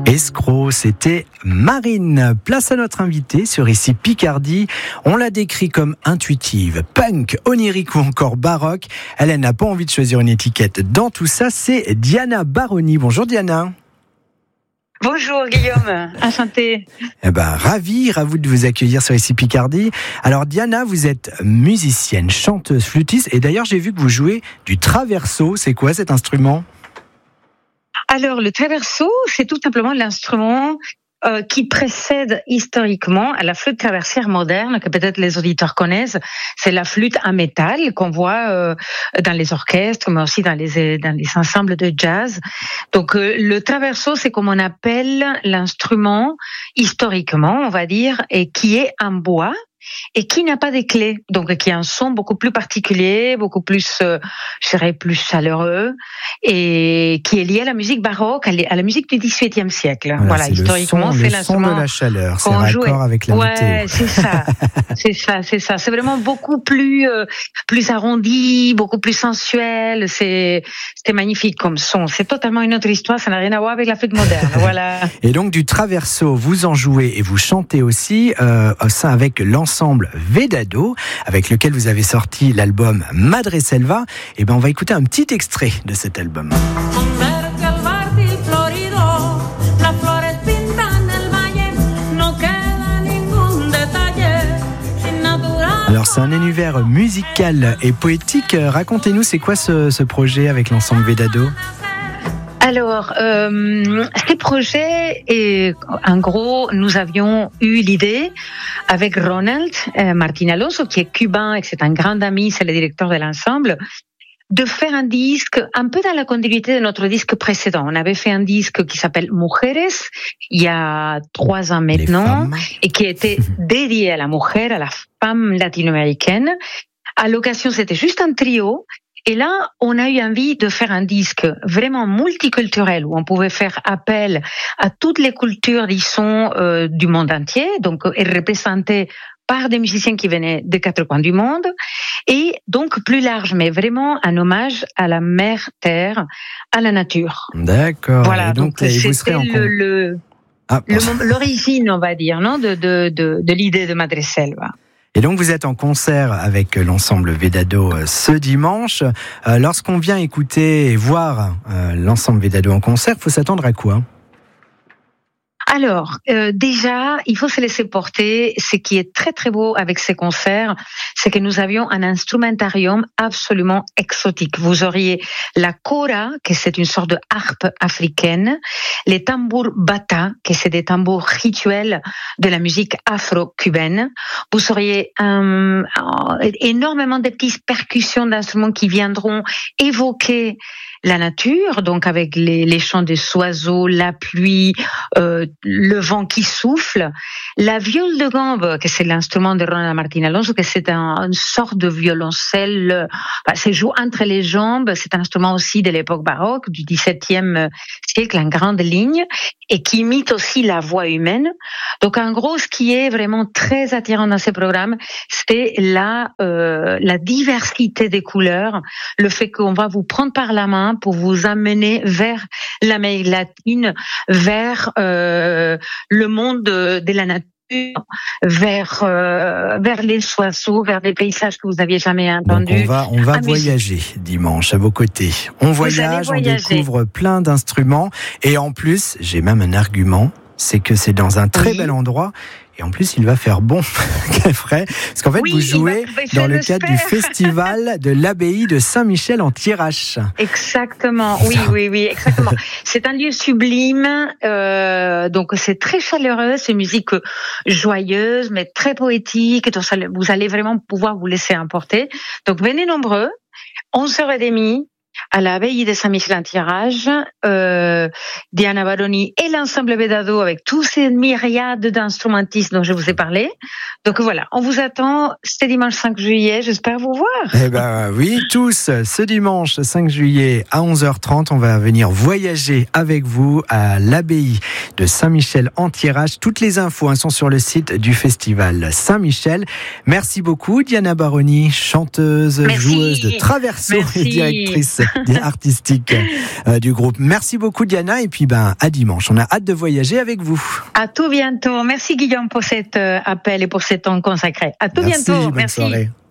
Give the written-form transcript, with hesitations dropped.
Escroc, c'était Marine. Place à notre invitée sur Ici Picardie. On la décrit comme intuitive, punk, onirique ou encore baroque. Elle n'a pas envie de choisir une étiquette. Dans tout ça, c'est Diana Baroni. Bonjour Diana. Bonjour Guillaume, enchantée. Ravi de vous accueillir sur Ici Picardie. Alors Diana, vous êtes musicienne, chanteuse, flûtiste et d'ailleurs j'ai vu que vous jouez du traverso. C'est quoi cet instrument ? Alors le traverso, c'est tout simplement l'instrument qui précède historiquement à la flûte traversière moderne, que peut-être les auditeurs connaissent. C'est la flûte à métal qu'on voit dans les orchestres, mais aussi dans les ensembles de jazz. Donc le traverso, c'est comme on appelle l'instrument historiquement, on va dire, et qui est en bois et qui n'a pas de clés, donc qui a un son beaucoup plus particulier, beaucoup plus, je dirais, plus chaleureux, et qui est lié à la musique baroque, à la musique du XVIIIe siècle. Voilà, historiquement, c'est l'instrument de la chaleur, c'est raccord avec la météo. Ouais, c'est ça. C'est vraiment beaucoup plus arrondi, beaucoup plus sensuel. C'était magnifique comme son. C'est totalement une autre histoire. Ça n'a rien à voir avec la flûte moderne. Voilà. Et donc du traverso, vous en jouez et vous chantez aussi ça avec l'ensemble Vedado, avec lequel vous avez sorti l'album Madre Selva. Et on va écouter un petit extrait de cet album. Alors c'est un univers musical et poétique. Racontez-nous, c'est quoi ce projet avec l'ensemble Vedado ? Alors, ces projets, en gros, nous avions eu l'idée avec Ronald Martín Alonso, qui est cubain et c'est un grand ami, c'est le directeur de l'ensemble, de faire un disque un peu dans la continuité de notre disque précédent. On avait fait un disque qui s'appelle Mujeres, il y a 3 ans maintenant, et qui était dédié à la mujer, à la femme latino-américaine. À l'occasion, c'était juste un trio. Et là, on a eu envie de faire un disque vraiment multiculturel où on pouvait faire appel à toutes les cultures, disons, du monde entier, donc représenté par des musiciens qui venaient des 4 coins du monde, et donc plus large, mais vraiment un hommage à la mère terre, à la nature. D'accord. Voilà, donc c'était l'origine, on va dire, non, de l'idée de Madre Selva. Et donc vous êtes en concert avec l'ensemble Vedado ce dimanche. Lorsqu'on vient écouter et voir l'ensemble Vedado en concert, il faut s'attendre à quoi ? Alors, déjà, il faut se laisser porter. Ce qui est très très beau avec ces concerts, c'est que nous avions un instrumentarium absolument exotique. Vous auriez la kora, que c'est une sorte de harpe africaine, les tambours bata, que c'est des tambours rituels de la musique afro-cubaine. Vous auriez énormément de petites percussions d'instruments qui viendront évoquer la nature, donc avec les chants des oiseaux, la pluie, le vent qui souffle. La viole de gambe, que c'est l'instrument de Ronald Martín Alonso, que c'est une sorte de violoncelle, se joue entre les jambes. C'est un instrument aussi de l'époque baroque, du XVIIe siècle, en grande ligne, et qui imite aussi la voix humaine. Donc en gros, ce qui est vraiment très attirant dans ces programmes, c'est la diversité des couleurs, le fait qu'on va vous prendre par la main pour vous amener vers l'Amérique latine, vers le monde de la nature, vers les oiseaux, vers des paysages que vous n'aviez jamais entendus. Donc on va voyager dimanche à vos côtés. On voyage, on découvre plein d'instruments et en plus, j'ai même un argument, c'est que c'est dans un très bel endroit. Et en plus, il va faire bon, quel frais. Parce qu'en fait, vous jouez dans le cadre du festival de l'abbaye de Saint-Michel en Thiérache. Exactement, oui, exactement. C'est un lieu sublime, donc c'est très chaleureux, c'est une musique joyeuse, mais très poétique. Donc vous allez vraiment pouvoir vous laisser emporter. Donc venez nombreux, 11h30. À l'abbaye de Saint-Michel en Thiérache, Diana Baroni et l'ensemble Vedado avec tous ces myriades d'instrumentistes dont je vous ai parlé. Donc voilà, on vous attend ce dimanche 5 juillet, j'espère vous voir. Oui, tous, ce dimanche 5 juillet à 11h30, on va venir voyager avec vous à l'abbaye de Saint-Michel-en-Thiérache. Toutes les infos sont sur le site du festival Saint-Michel. Merci beaucoup Diana Baroni, chanteuse, joueuse de Traverso et directrice artistique du groupe. Merci beaucoup Diana et puis à dimanche. On a hâte de voyager avec vous. À tout bientôt. Merci Guillaume pour cet appel et pour ce temps consacré. À tout bientôt. Bonne soirée.